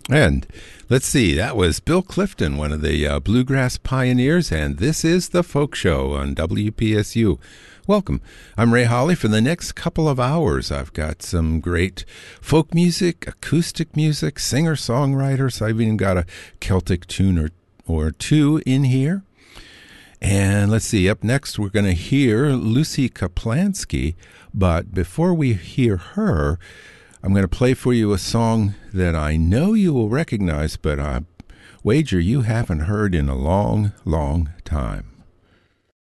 And let's see, that was Bill Clifton, one of the bluegrass pioneers, and this is The Folk Show on WPSU. Welcome. I'm Ray Holly. For the next couple of hours, I've got some great folk music, acoustic music, singer-songwriters. I've even got a Celtic tune or two in here. And let's see, up next we're going to hear Lucy Kaplansky, but before we hear her, I'm going to play for you a song that I know you will recognize, but I wager you haven't heard in a long, long time.